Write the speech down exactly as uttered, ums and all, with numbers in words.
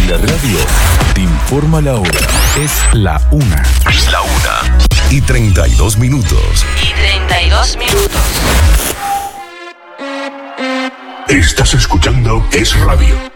La radio te informa la hora. Es la una. Es la una. Y treinta y dos minutos. Y treinta y dos minutos. Estás escuchando Es Radio.